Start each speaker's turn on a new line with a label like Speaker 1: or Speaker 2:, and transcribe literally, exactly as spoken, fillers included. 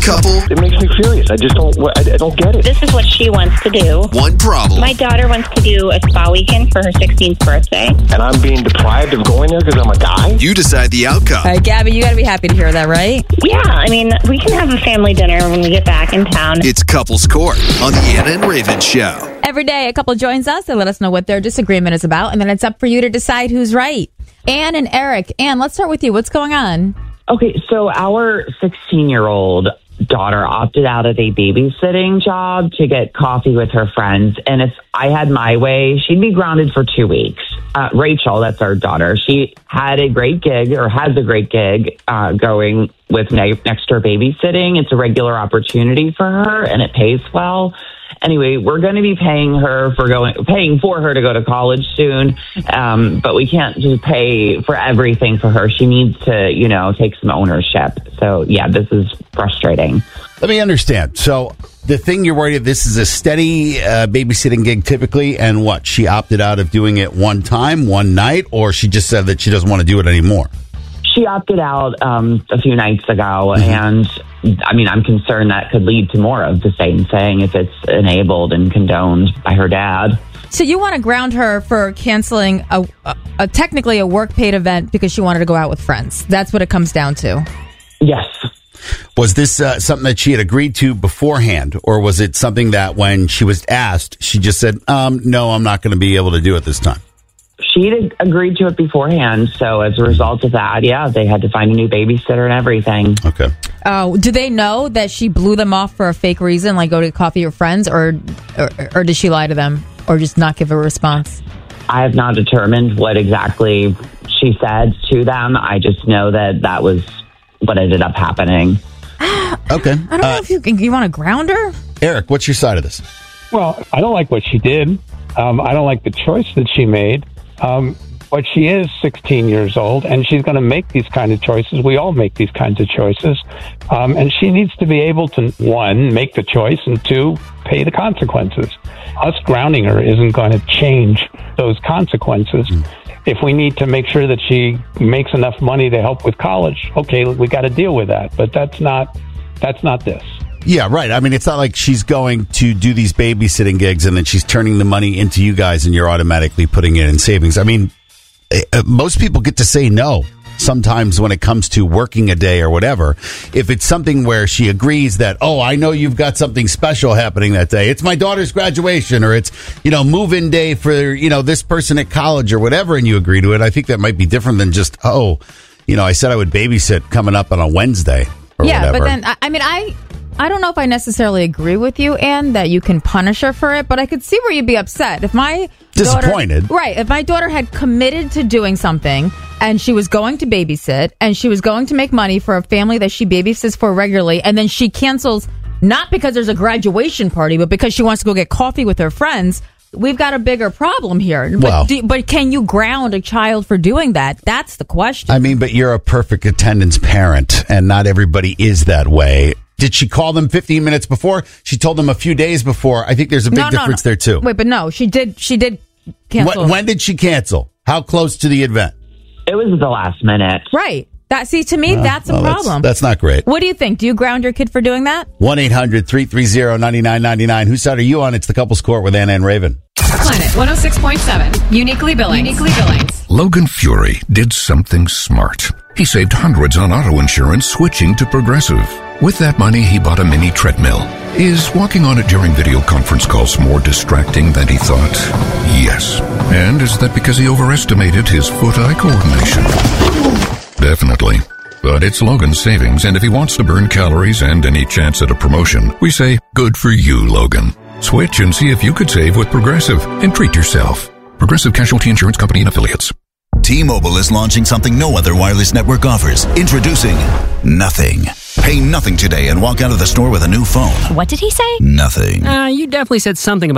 Speaker 1: couple.
Speaker 2: It makes me furious. I just don't, I, I don't get it.
Speaker 3: This is what she wants to do.
Speaker 1: One problem.
Speaker 3: My daughter wants to do a spa weekend for her sixteenth birthday.
Speaker 2: And I'm being deprived of going there because I'm a guy?
Speaker 1: You decide the outcome.
Speaker 4: All right, Gabby, you got to be happy to hear that, right?
Speaker 3: Yeah, I mean, we can have a family dinner when we get back in town.
Speaker 1: It's Couples Court on the Anna and Raven Show.
Speaker 4: Every day, a couple joins us. They let us know what their disagreement is about, and then it's up for you to decide who's right. Ann and Eric. Ann, let's start with you. What's going on?
Speaker 5: Okay, so our sixteen-year-old daughter opted out of a babysitting job to get coffee with her friends. And if I had my way, she'd be grounded for two weeks. Uh, Rachel, that's our daughter, she had a great gig or has a great gig uh, going with ne- next door babysitting. It's a regular opportunity for her and it pays well. Anyway, we're going to be paying her for going, paying for her to go to college soon. Um, but we can't just pay for everything for her. She needs to, you know, take some ownership. So yeah, this is frustrating.
Speaker 6: Let me understand. So the thing you're worried about, this is a steady uh, babysitting gig typically, and what? She opted out of doing it one time, one night, or she just said that she doesn't want to do it anymore?
Speaker 5: She opted out um, a few nights ago, mm-hmm. and I mean, I'm concerned that could lead to more of the same thing if it's enabled and condoned by her dad.
Speaker 4: So you want to ground her for canceling a, a, a technically a work-paid event because she wanted to go out with friends. That's what it comes down to.
Speaker 5: Yes.
Speaker 6: Was this uh, something that she had agreed to beforehand, or was it something that when she was asked, she just said, um, no, I'm not going to be able to do it this time?
Speaker 5: She'd agreed to it beforehand, so as a result of that, yeah, they had to find a new babysitter and everything.
Speaker 6: Okay.
Speaker 4: Oh, do they know that she blew them off for a fake reason, like go to coffee with friends, or, or or did she lie to them, or just not give a response?
Speaker 5: I have not determined what exactly she said to them. I just know that that was what ended up happening.
Speaker 6: Okay.
Speaker 4: I don't know
Speaker 6: uh,
Speaker 4: if you you want to ground her.
Speaker 6: Eric, what's your side of this?
Speaker 7: Well, I don't like what she did. Um, I don't like the choice that she made. Um, but she is sixteen years old, and she's going to make these kind of choices. We all make these kinds of choices. Um, and she needs to be able to, one, make the choice, and two, pay the consequences. Us grounding her isn't going to change those consequences. Mm. If we need to make sure that she makes enough money to help with college, okay, we got to deal with that. But that's not that's not this.
Speaker 6: Yeah, right. I mean, it's not like she's going to do these babysitting gigs and then she's turning the money into you guys and you're automatically putting it in savings. I mean, uh, most people get to say no sometimes when it comes to working a day or whatever. If it's something where she agrees that, oh, I know you've got something special happening that day. It's my daughter's graduation, or it's, you know, move-in day for, you know, this person at college or whatever, and you agree to it. I think that might be different than just, oh, you know, I said I would babysit coming up on a Wednesday or
Speaker 4: yeah,
Speaker 6: whatever.
Speaker 4: But then, I, I mean, I... I don't know if I necessarily agree with you, Ann, that you can punish her for it, but I could see where you'd be upset. If my
Speaker 6: Disappointed.
Speaker 4: Daughter, right. If my daughter had committed to doing something and she was going to babysit and she was going to make money for a family that she babysits for regularly, and then she cancels, not because there's a graduation party, but because she wants to go get coffee with her friends, we've got a bigger problem here. But,
Speaker 6: well,
Speaker 4: do, but can you ground a child for doing that? That's the question.
Speaker 6: I mean, but you're a perfect attendance parent, and not everybody is that way. Did she call them fifteen minutes before? She told them a few days before. I think there's a big
Speaker 4: no, no,
Speaker 6: difference
Speaker 4: no.
Speaker 6: there, too.
Speaker 4: Wait, but no, she did She did cancel.
Speaker 6: When, when did she cancel? How close to the event?
Speaker 5: It was at the last minute.
Speaker 4: Right. That See, to me,
Speaker 6: well,
Speaker 4: that's a
Speaker 6: well,
Speaker 4: problem.
Speaker 6: That's, that's not great.
Speaker 4: What do you think? Do you ground your kid for doing that?
Speaker 6: one eight hundred three three zero nine nine nine nine. Whose side are you on? It's the Couples Court with Anna and Raven.
Speaker 8: Planet one oh six point seven. Uniquely Billings. Uniquely Billings.
Speaker 9: Logan Fury did something smart. He saved hundreds on auto insurance switching to Progressive. With that money, he bought a mini treadmill. Is walking on it during video conference calls more distracting than he thought? Yes. And is that because he overestimated his foot-eye coordination? Definitely. But it's Logan's savings, and if he wants to burn calories and any chance at a promotion, we say, good for you, Logan. Switch and see if you could save with Progressive and treat yourself. Progressive Casualty Insurance Company and Affiliates.
Speaker 10: T-Mobile is launching something no other wireless network offers. Introducing Nothing. Pay nothing today and walk out of the store with a new phone.
Speaker 11: What did he say?
Speaker 10: Nothing.
Speaker 11: Uh, you definitely said something about